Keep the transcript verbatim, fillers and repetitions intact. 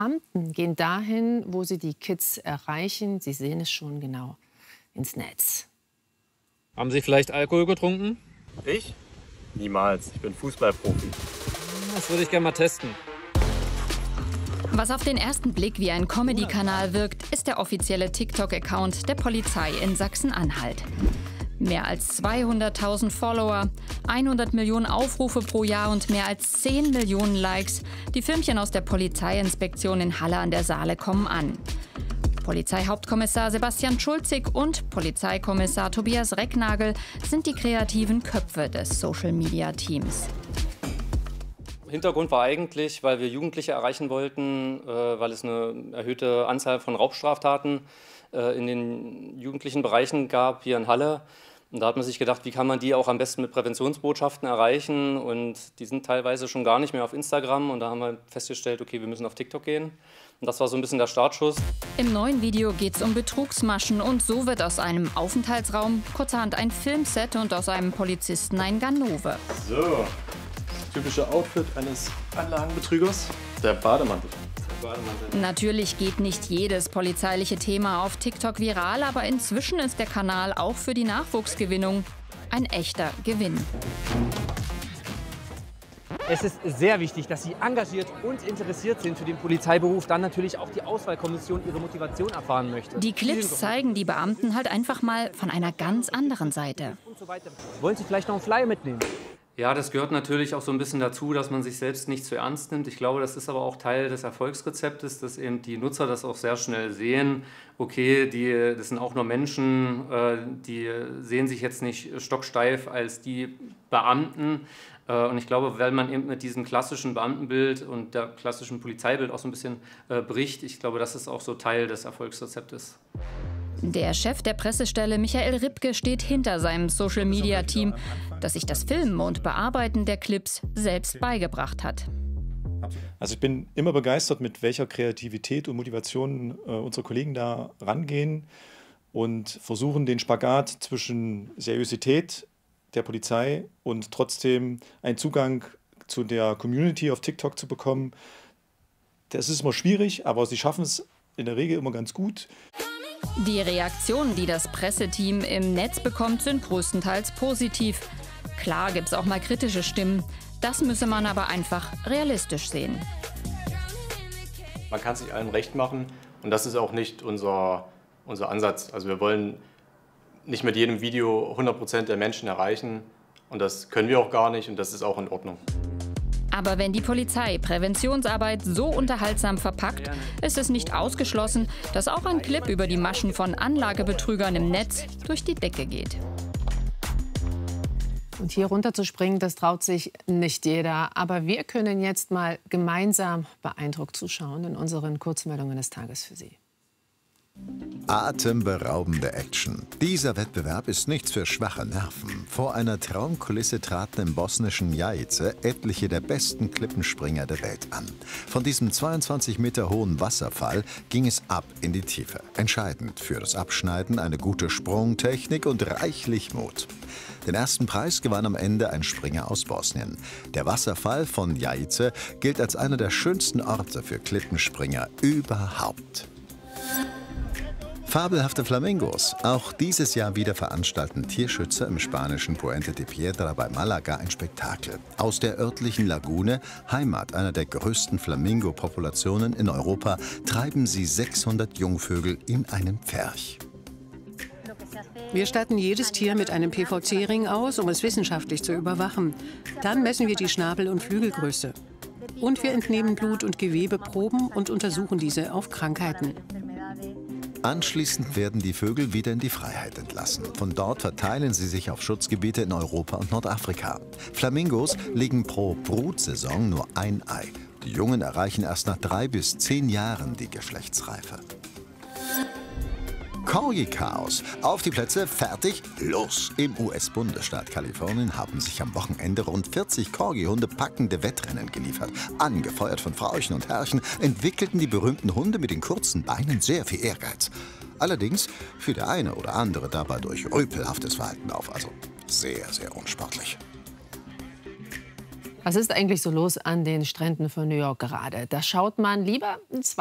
Beamten gehen dahin, wo sie die Kids erreichen. Sie sehen es schon genau, ins Netz. Haben Sie vielleicht Alkohol getrunken? Ich? Niemals. Ich bin Fußballprofi. Das würde ich gerne mal testen. Was auf den ersten Blick wie ein Comedy-Kanal wirkt, ist der offizielle TikTok-Account der Polizei in Sachsen-Anhalt. Mehr als zweihunderttausend Follower, hundert Millionen Aufrufe pro Jahr und mehr als zehn Millionen Likes. Die Filmchen aus der Polizeiinspektion in Halle an der Saale kommen an. Polizeihauptkommissar Sebastian Schulzig und Polizeikommissar Tobias Recknagel sind die kreativen Köpfe des Social-Media-Teams. Hintergrund war eigentlich, weil wir Jugendliche erreichen wollten, äh, weil es eine erhöhte Anzahl von Raubstraftaten äh, in den jugendlichen Bereichen gab, hier in Halle. Und da hat man sich gedacht, wie kann man die auch am besten mit Präventionsbotschaften erreichen? Und die sind teilweise schon gar nicht mehr auf Instagram. Und da haben wir festgestellt, okay, wir müssen auf TikTok gehen. Und das war so ein bisschen der Startschuss. Im neuen Video geht es um Betrugsmaschen und so wird aus einem Aufenthaltsraum kurzerhand ein Filmset und aus einem Polizisten ein Ganove. So, das typische Outfit eines Anlagenbetrügers, der Bademantel. Natürlich geht nicht jedes polizeiliche Thema auf TikTok viral, aber inzwischen ist der Kanal auch für die Nachwuchsgewinnung ein echter Gewinn. Es ist sehr wichtig, dass Sie engagiert und interessiert sind für den Polizeiberuf, dann natürlich auch die Auswahlkommission ihre Motivation erfahren möchte. Die Clips zeigen die Beamten halt einfach mal von einer ganz anderen Seite. Wollen Sie vielleicht noch einen Flyer mitnehmen? Ja, das gehört natürlich auch so ein bisschen dazu, dass man sich selbst nicht zu ernst nimmt. Ich glaube, das ist aber auch Teil des Erfolgsrezeptes, dass eben die Nutzer das auch sehr schnell sehen. Okay, die, das sind auch nur Menschen, die sehen sich jetzt nicht stocksteif als die Beamten. Und ich glaube, weil man eben mit diesem klassischen Beamtenbild und der klassischen Polizeibild auch so ein bisschen bricht, ich glaube, das ist auch so Teil des Erfolgsrezeptes. Der Chef der Pressestelle Michael Ripke steht hinter seinem Social-Media-Team, das sich das Filmen und Bearbeiten der Clips selbst beigebracht hat. Also ich bin immer begeistert, mit welcher Kreativität und Motivation äh, unsere Kollegen da rangehen und versuchen, den Spagat zwischen Seriosität der Polizei und trotzdem einen Zugang zu der Community auf TikTok zu bekommen. Das ist immer schwierig, aber sie schaffen es in der Regel immer ganz gut. Die Reaktionen, die das Presseteam im Netz bekommt, sind größtenteils positiv. Klar gibt es auch mal kritische Stimmen. Das müsse man aber einfach realistisch sehen. Man kann es nicht allen recht machen und das ist auch nicht unser, unser Ansatz. Also wir wollen nicht mit jedem Video hundert Prozent der Menschen erreichen und das können wir auch gar nicht und das ist auch in Ordnung. Aber wenn die Polizei Präventionsarbeit so unterhaltsam verpackt, ist es nicht ausgeschlossen, dass auch ein Clip über die Maschen von Anlagebetrügern im Netz durch die Decke geht. Und hier runterzuspringen, das traut sich nicht jeder. Aber wir können jetzt mal gemeinsam beeindruckt zuschauen in unseren Kurzmeldungen des Tages für Sie. Atemberaubende Action. Dieser Wettbewerb ist nichts für schwache Nerven. Vor einer Traumkulisse traten im bosnischen Jajce etliche der besten Klippenspringer der Welt an. Von diesem zweiundzwanzig Meter hohen Wasserfall ging es ab in die Tiefe. Entscheidend für das Abschneiden eine gute Sprungtechnik und reichlich Mut. Den ersten Preis gewann am Ende ein Springer aus Bosnien. Der Wasserfall von Jajce gilt als einer der schönsten Orte für Klippenspringer überhaupt. Fabelhafte Flamingos. Auch dieses Jahr wieder veranstalten Tierschützer im spanischen Puente de Piedra bei Malaga ein Spektakel. Aus der örtlichen Lagune, Heimat einer der größten Flamingo-Populationen in Europa, treiben sie sechshundert Jungvögel in einen Pferch. Wir statten jedes Tier mit einem P V C-Ring aus, um es wissenschaftlich zu überwachen. Dann messen wir die Schnabel- und Flügelgröße. Und wir entnehmen Blut- und Gewebeproben und untersuchen diese auf Krankheiten. Anschließend werden die Vögel wieder in die Freiheit entlassen. Von dort verteilen sie sich auf Schutzgebiete in Europa und Nordafrika. Flamingos legen pro Brutsaison nur ein Ei. Die Jungen erreichen erst nach drei bis zehn Jahren die Geschlechtsreife. Corgi-Chaos. Auf die Plätze, fertig, los! Im U S-Bundesstaat Kalifornien haben sich am Wochenende rund vierzig Corgi-Hunde packende Wettrennen geliefert. Angefeuert von Frauchen und Herrchen entwickelten die berühmten Hunde mit den kurzen Beinen sehr viel Ehrgeiz. Allerdings fiel der eine oder andere dabei durch rüpelhaftes Verhalten auf, also sehr, sehr unsportlich. Was ist eigentlich so los an den Stränden von New York gerade? Da schaut man lieber ein